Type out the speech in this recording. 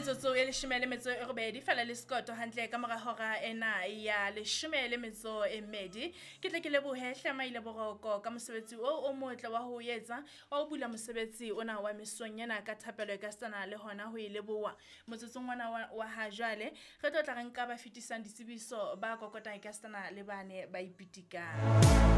metsotso e leshome le metso e robedi fela le sekoto hantle ka mora hora ena ya leshome le metso e mmedi ke tle ke lebohe hlamaile boroko ka mosebetsi o motle wa ho etsa wa ho bula mosebetsi ona wa mesong yana ka thapelo ka sana le hona ho ileboha motsotsong wana wa ha jwale re tlo tla re nka ba fetisang ditsebiso ba kokota ka sana le bane ba ipitikang.